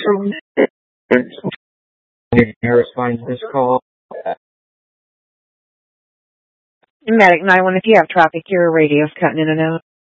Harris finds this call. Medic 911, if you have traffic, your radio's cutting in and out.